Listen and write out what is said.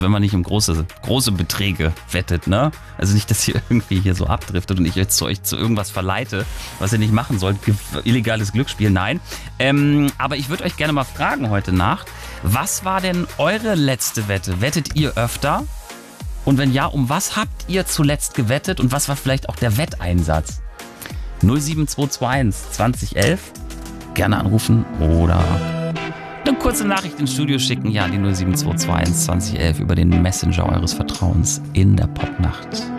wenn man nicht um große Beträge wettet, ne? Also nicht, dass ihr irgendwie hier so abdriftet und ich jetzt euch zu irgendwas verleite, was ihr nicht machen sollt. Illegales Glücksspiel, nein. Aber ich würde euch gerne mal fragen heute Nacht, was war denn eure letzte Wette? Wettet ihr öfter? Und wenn ja, um was habt ihr zuletzt gewettet und was war vielleicht auch der Wetteinsatz? 07221 2011, gerne anrufen oder eine kurze Nachricht ins Studio schicken, ja, die 07221 2011 über den Messenger eures Vertrauens in der Popnacht.